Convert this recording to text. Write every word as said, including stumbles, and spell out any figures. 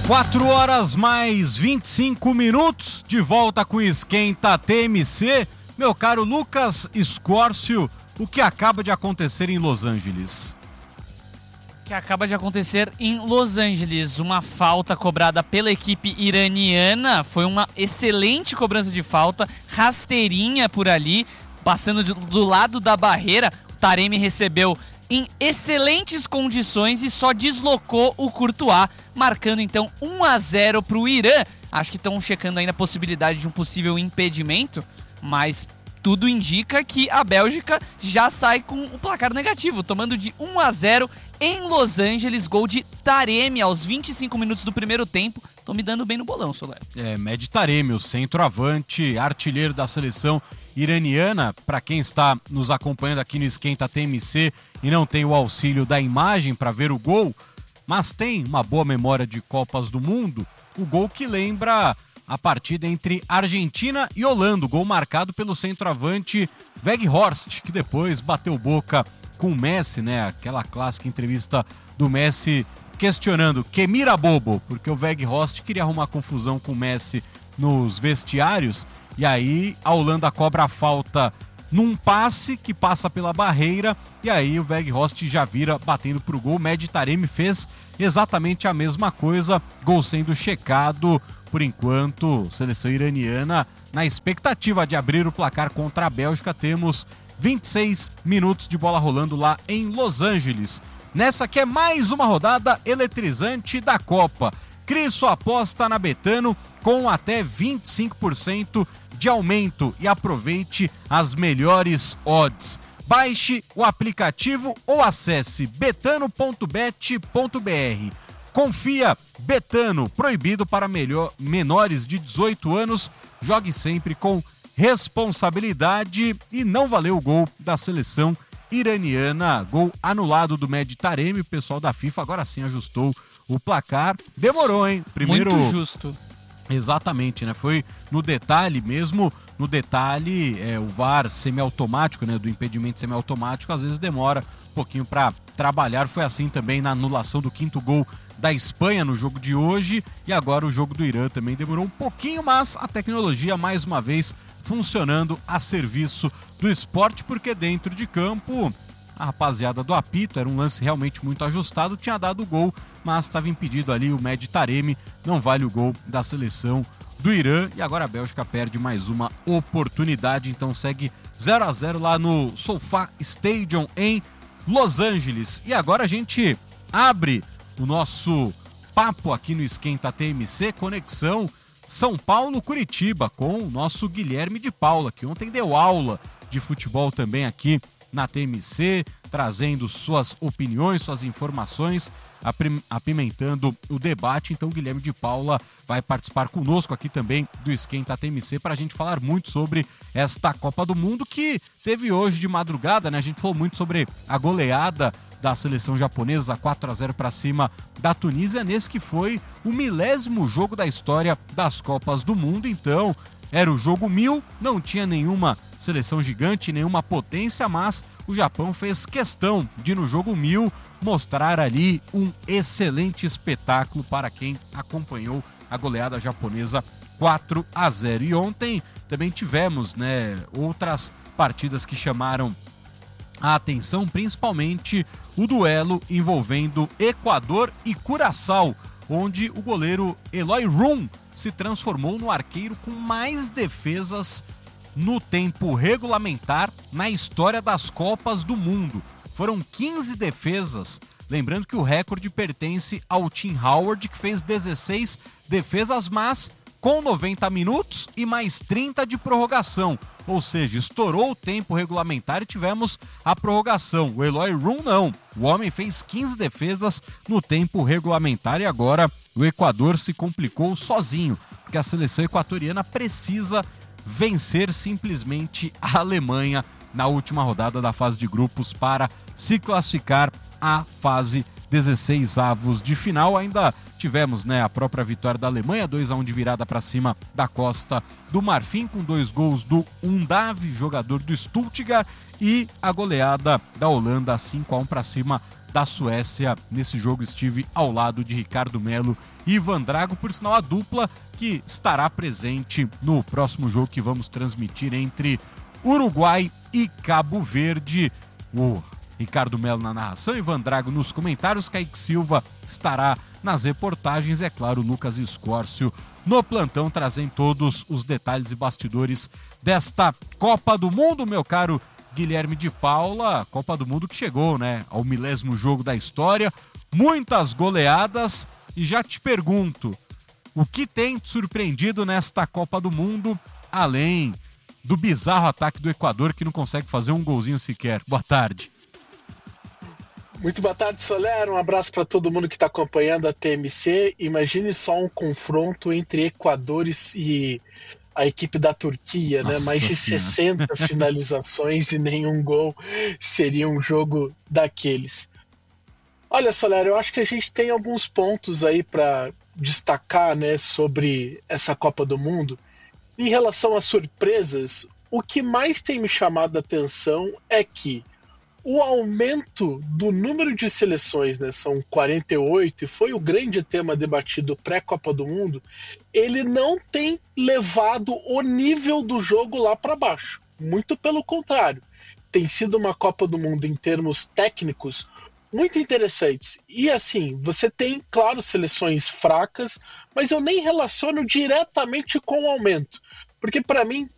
quatro horas mais vinte e cinco minutos, de volta com o Esquenta T M C. Meu caro Lucas Escórcio, o que acaba de acontecer em Los Angeles? O que acaba de acontecer em Los Angeles, uma falta cobrada pela equipe iraniana, foi uma excelente cobrança de falta, rasteirinha por ali, passando do lado da barreira. O Taremi recebeu em excelentes condições e só deslocou o Courtois, marcando então um a zero para o Irã. Acho que estão checando ainda a possibilidade de um possível impedimento, mas tudo indica que a Bélgica já sai com o placar negativo, tomando de um a zero em Los Angeles, gol de Taremi aos vinte e cinco minutos do primeiro tempo. Tô me dando bem no bolão, Soler. É, Mehdi Taremi, o centroavante, artilheiro da seleção iraniana. Para quem está nos acompanhando aqui no Esquenta T M C e não tem o auxílio da imagem para ver o gol, mas tem uma boa memória de Copas do Mundo, o gol que lembra a partida entre Argentina e Holanda, o gol marcado pelo centroavante Weghorst, que depois bateu boca com o Messi, né? Aquela clássica entrevista do Messi questionando que mira bobo, porque o Weghorst queria arrumar confusão com o Messi nos vestiários, e aí a Holanda cobra a falta num passe que passa pela barreira, e aí o Weghorst já vira batendo pro gol. Mehdi Taremi fez exatamente a mesma coisa, gol sendo checado. Por enquanto, seleção iraniana na expectativa de abrir o placar contra a Bélgica. Temos vinte e seis minutos de bola rolando lá em Los Angeles. Nessa que é mais uma rodada eletrizante da Copa. Crie sua aposta na Betano com até vinte e cinco por cento de aumento e aproveite as melhores odds. Baixe o aplicativo ou acesse betano ponto bet ponto br. Confia, Betano, proibido para melhor, menores de dezoito anos. Jogue sempre com responsabilidade. E não valeu o gol da seleção iraniana. Gol anulado do Mehdi Taremi. O pessoal da FIFA agora sim ajustou o placar. Demorou, hein? Primeiro... Muito justo. Exatamente, né? Foi no detalhe mesmo. No detalhe, é, o V A R semiautomático, né? Do impedimento semiautomático, às vezes demora um pouquinho para trabalhar. Foi assim também na anulação do quinto gol da Espanha no jogo de hoje, e agora o jogo do Irã também demorou um pouquinho, mas a tecnologia mais uma vez funcionando a serviço do esporte, porque dentro de campo a rapaziada do apito, era um lance realmente muito ajustado, tinha dado o gol, mas estava impedido ali o Mehdi Taremi, não vale o gol da seleção do Irã, e agora a Bélgica perde mais uma oportunidade, então segue zero a zero lá no SoFi Stadium em Los Angeles. E agora a gente abre o nosso papo aqui no Esquenta T M C, conexão São Paulo-Curitiba, com o nosso Guilherme de Paula, que ontem deu aula de futebol também aqui na T M C, trazendo suas opiniões, suas informações, apimentando o debate. Então o Guilherme de Paula vai participar conosco aqui também do Esquenta T M C para a gente falar muito sobre esta Copa do Mundo que teve hoje de madrugada, né? A gente falou muito sobre a goleada da seleção japonesa, quatro a zero para cima da Tunísia, nesse que foi o milésimo jogo da história das Copas do Mundo. Então, era o jogo mil, não tinha nenhuma seleção gigante, nenhuma potência, mas o Japão fez questão de, no jogo mil, mostrar ali um excelente espetáculo para quem acompanhou a goleada japonesa quatro a zero. E ontem também tivemos, né, outras partidas que chamaram a atenção, principalmente o duelo envolvendo Equador e Curaçao, onde o goleiro Eloy Room se transformou no arqueiro com mais defesas no tempo regulamentar na história das Copas do Mundo. Foram quinze defesas, lembrando que o recorde pertence ao Tim Howard, que fez dezesseis defesas, mas com noventa minutos e mais trinta de prorrogação. Ou seja, estourou o tempo regulamentar e tivemos a prorrogação. O Eloy Room não. O homem fez quinze defesas no tempo regulamentar e agora o Equador se complicou sozinho, porque a seleção equatoriana precisa vencer simplesmente a Alemanha na última rodada da fase de grupos para se classificar à fase dezesseis avos de final. Ainda tivemos, né, a própria vitória da Alemanha, dois a um de virada para cima da Costa do Marfim, com dois gols do Undav, jogador do Stuttgart, e a goleada da Holanda, cinco a um para cima da Suécia. Nesse jogo estive ao lado de Ricardo Melo e Ivan Drago, por sinal a dupla que estará presente no próximo jogo que vamos transmitir entre Uruguai e Cabo Verde. O Ricardo Melo na narração, Ivan Drago nos comentários, Kaique Silva estará nas reportagens, é claro, Lucas Escórcio no plantão, trazendo todos os detalhes e bastidores desta Copa do Mundo, meu caro Guilherme de Paula. Copa do Mundo que chegou, né, ao milésimo jogo da história, muitas goleadas, e já te pergunto, o que tem te surpreendido nesta Copa do Mundo, além do bizarro ataque do Equador que não consegue fazer um golzinho sequer? Boa tarde. Muito boa tarde, Soler. Um abraço para todo mundo que está acompanhando a T M C. Imagine só um confronto entre Equador e a equipe da Turquia, né? Mais de sessenta finalizações e nenhum gol. Seria um jogo daqueles. Olha, Soler, eu acho que a gente tem alguns pontos aí para destacar, né, sobre essa Copa do Mundo. Em relação às surpresas, o que mais tem me chamado a atenção é que o aumento do número de seleções, né, são quarenta e oito, e foi o grande tema debatido pré-Copa do Mundo, ele não tem levado o nível do jogo lá para baixo. Muito pelo contrário. Tem sido uma Copa do Mundo em termos técnicos muito interessantes. E assim, você tem, claro, seleções fracas, mas eu nem relaciono diretamente com o aumento. Porque para mim,